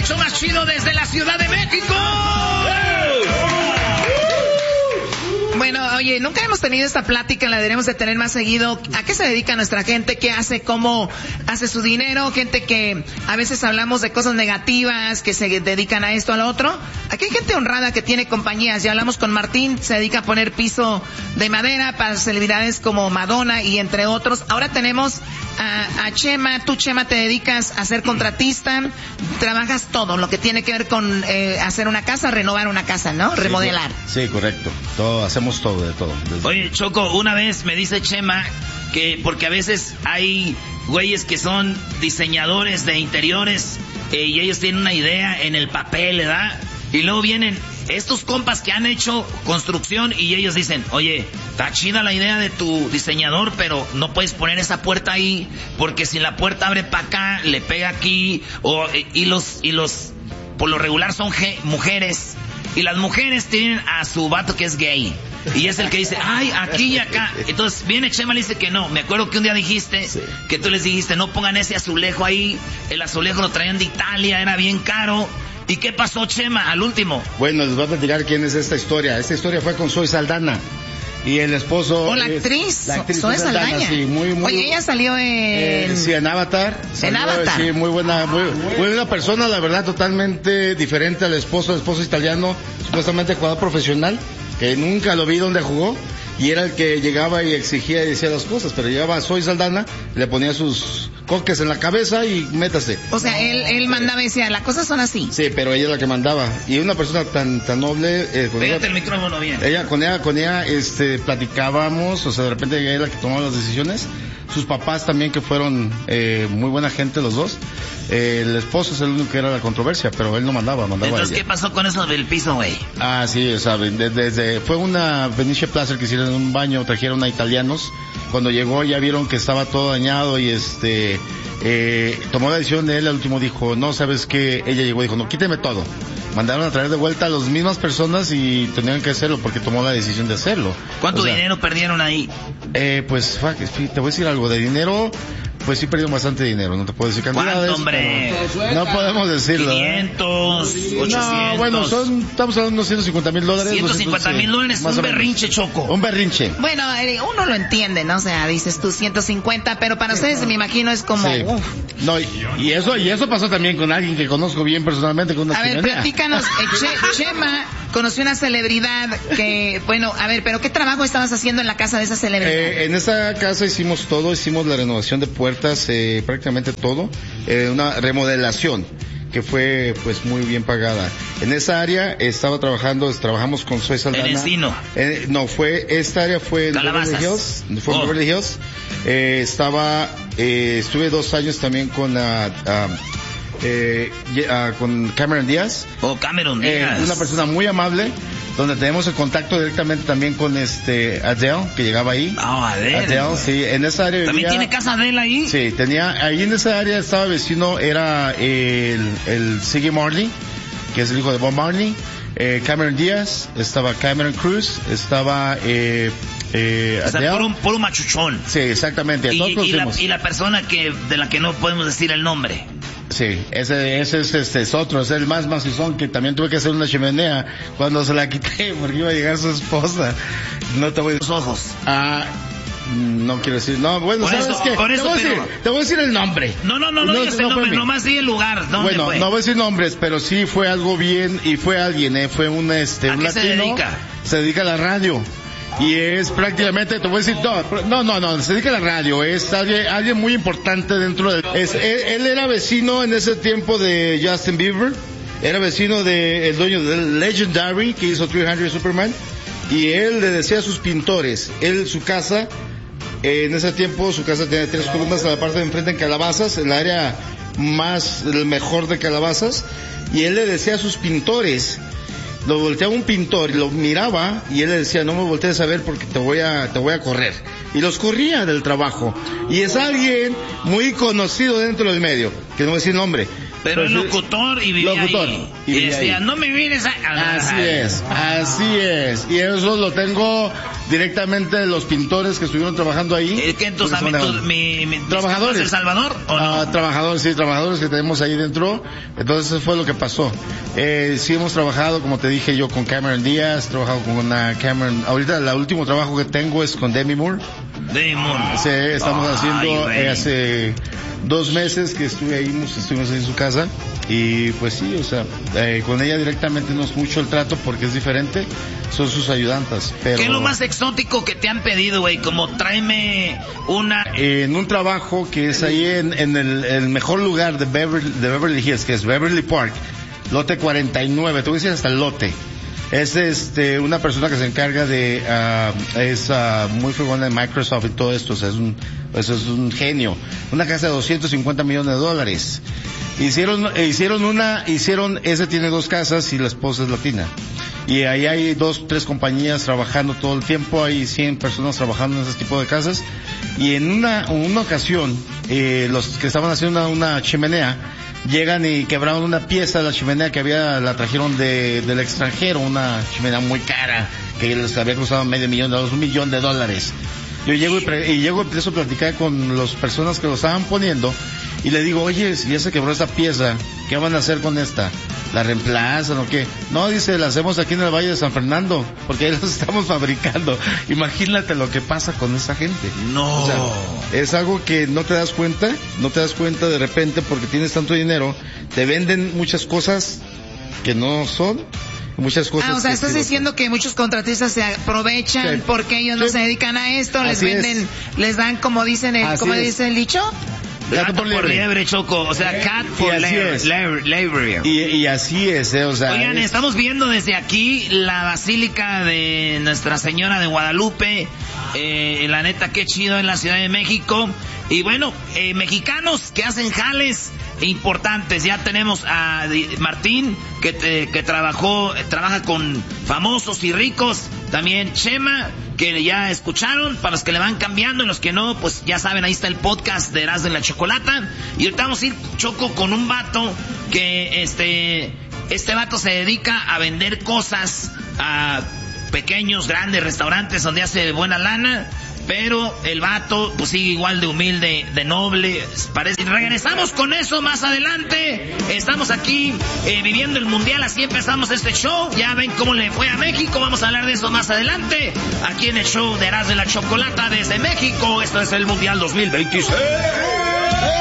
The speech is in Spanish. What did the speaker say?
el show más chido desde la Ciudad de México. Bueno, oye, nunca hemos tenido esta plática, la deberemos de tener más seguido. ¿A qué se dedica nuestra gente? ¿Qué hace? ¿Cómo hace su dinero? Gente que a veces hablamos de cosas negativas, que se dedican a esto, a lo otro. Aquí hay gente honrada que tiene compañías. Ya hablamos con Martín, se dedica a poner piso de madera para celebridades como Madonna y entre otros. Ahora tenemos a Chema. Tú, Chema, te dedicas a ser contratista. Trabajas todo lo que tiene que ver con hacer una casa, renovar una casa, ¿no? Remodelar. Sí, correcto. Todo, hacemos todo, de todo. Oye, Choco, una vez me dice Chema que porque a veces hay güeyes que son diseñadores de interiores y ellos tienen una idea en el papel, ¿verdad? Y luego vienen estos compas que han hecho construcción y ellos dicen, oye, está chida la idea de tu diseñador, pero no puedes poner esa puerta ahí porque si la puerta abre para acá, le pega aquí, y los por lo regular son mujeres, y las mujeres tienen a su vato que es gay. Y es el que dice, ay, aquí y acá. Entonces viene Chema y le dice que no. Me acuerdo que un día dijiste, que tú les dijiste, no pongan ese azulejo ahí. El azulejo lo traían de Italia, era bien caro. ¿Y qué pasó, Chema, al último? Bueno, les voy a platicar quién es esta historia. Esta historia fue con Zoe Saldana. Y el esposo... ¿O la actriz? Zoe Saldana. Sí, muy... Oye, ella salió en... sí, en Avatar. En Avatar. Sí, muy buena persona, la verdad, totalmente diferente al esposo italiano, supuestamente jugador profesional, que nunca lo vi donde jugó, y era el que llegaba y exigía y decía las cosas, pero llegaba a Zoe Saldana, le ponía sus coques en la cabeza y métase. O sea, él mandaba y decía, las cosas son así. Sí, pero ella es la que mandaba. Y una persona tan noble... Pégate el micrófono bien. Con ella, platicábamos, o sea, de repente ella era la que tomaba las decisiones. Sus papás también, que fueron muy buena gente los dos. El esposo es el único que era la controversia, pero él no mandaba Entonces, ella. ¿qué pasó con eso del piso, güey? Ah, sí, saben, fue una Venice Plaza que hicieron en un baño, trajeron a italianos. Cuando llegó ya vieron que estaba todo dañado y tomó la decisión de él. Al último dijo, no, ¿sabes qué? Ella llegó y dijo, no, quíteme todo. Mandaron a traer de vuelta a las mismas personas y tenían que hacerlo porque tomó la decisión de hacerlo. ¿Cuánto dinero perdieron ahí? Pues, te voy a decir algo de dinero. Pues sí perdieron bastante dinero, no te puedo decir cantidades. ¿Cuánto, hombre? No podemos decirlo. 500, 800. No, bueno, estamos hablando de unos $150,000. $150,000 es un berrinche, Choco. Un berrinche. Bueno, uno lo entiende, ¿no? O sea, dices tú 150, pero para ustedes me imagino es como... Sí. No, y eso pasó también con alguien que conozco bien personalmente, con una A ver, platícanos, Chema conoció una celebridad que, bueno, a ver, pero ¿qué trabajo estabas haciendo en la casa de esa celebridad? En esa casa hicimos todo, hicimos la renovación de puertas, prácticamente todo, una remodelación que fue pues muy bien pagada. En esa área trabajamos con Zoe Saldana. ¿En Encino? No, esta área fue en Beverly Hills. Fue en Beverly Hills. Estuve 2 años también con con Cameron Díaz. Cameron Díaz. Una persona muy amable, donde tenemos el contacto directamente también con Adele, que llegaba ahí. Adele, sí, en esa área. ¿También tiene casa Adele ahí? Sí, ahí en esa área estaba vecino, era el Ziggy Marley, que es el hijo de Bob Marley, Cameron Díaz, estaba Cameron Cruz, estaba Adele. Puro machuchón. Sí, exactamente. Y la persona de la que no podemos decir el nombre. Sí, ese es otro, es el más macizón, que también tuve que hacer una chimenea cuando se la quité porque iba a llegar su esposa. No te voy a decir. Los ojos. No quiero decir, no, bueno, ¿sabes qué? Te voy a decir el nombre. No digas el nombre, nomás di el lugar. Bueno, fue? no voy a decir nombres, pero sí fue algo bien, y fue alguien, fue un ¿A latino. qué se dedica? Se dedica a la radio. Y es prácticamente, te voy a decir, no, se dedica a la radio, es alguien muy importante dentro del... Él era vecino en ese tiempo de Justin Bieber, era vecino del dueño del Legendary, que hizo 300 Superman, y él le decía a sus pintores, su casa, en ese tiempo su casa tenía 3 columnas a la parte de enfrente en calabazas, en el área el mejor de calabazas, y él le decía a sus pintores, lo volteaba un pintor y lo miraba y él le decía, no me voltees a ver porque te voy a correr. y los corría del trabajo. Y es alguien muy conocido dentro del medio, que no voy a decir nombre. Pero es locutor y vivía ahí. Y decía, no me vienes a... Así es. Y eso lo tengo directamente de los pintores que estuvieron trabajando ahí. ¿Es que entonces trabajadores ¿El Salvador o no? Trabajadores que tenemos ahí dentro. Entonces eso fue lo que pasó. Sí hemos trabajado, como te dije yo, con Cameron Díaz, trabajado con una Cameron. Ahorita el último trabajo que tengo es con Demi Moore. Sí, estamos haciendo hace 2 meses que estuvimos ahí en su casa. Y pues sí, o sea, con ella directamente no es mucho el trato porque es diferente, son sus ayudantas. Pero ¿qué es lo más exótico que te han pedido, güey? Como tráeme una... En un trabajo que es ahí en el mejor lugar de Beverly Hills, que es Beverly Park, lote 49, te voy a decir hasta el lote. Es una persona que se encarga de, es muy fregona de Microsoft y todo esto, o sea, es un genio. Una casa de $250 millones. Ese tiene 2 casas y la esposa es latina. Y ahí hay 2-3 compañías trabajando todo el tiempo, hay 100 personas trabajando en ese tipo de casas. Y en una ocasión, los que estaban haciendo una chimenea, llegan y quebraron una pieza de la chimenea que la trajeron del extranjero, una chimenea muy cara, que les había costado $500,000, $1 millón. Yo llego y empiezo a platicar con las personas que lo estaban poniendo, y le digo, oye, si ya se quebró esa pieza, ¿qué van a hacer con esta? ¿La reemplazan o qué? No, dice, la hacemos aquí en el Valle de San Fernando, porque ahí las estamos fabricando. Imagínate lo que pasa con esa gente. No. O sea, es algo que no te das cuenta de repente porque tienes tanto dinero, te venden muchas cosas que no son. Muchas cosas. O sea, estás diciendo que muchos contratistas se aprovechan porque ellos no se dedican a esto, les venden, les dan como dicen dice el dicho. Gato por liebre, Choco. O sea, cat for liebre. Y así es, o sea. Oigan, estamos viendo desde aquí la Basílica de Nuestra Señora de Guadalupe. La neta, qué chido en la Ciudad de México. Y bueno, mexicanos que hacen jales importantes. Ya tenemos a Martín, que trabaja con famosos y ricos. También Chema, que ya escucharon, para los que le van cambiando y los que no, pues ya saben, ahí está el podcast de Erasmo y la Chocolata. Y ahorita vamos a ir, Choco, con un vato que este vato se dedica a vender cosas a pequeños, grandes restaurantes donde hace buena lana. Pero el vato pues sigue igual de humilde, de noble, parece. Regresamos con eso más adelante. Estamos aquí viviendo el mundial, así empezamos este show. Ya ven cómo le fue a México, vamos a hablar de eso más adelante. Aquí en el show de Erasmo y la Chocolata desde México. Esto es el Mundial 2026.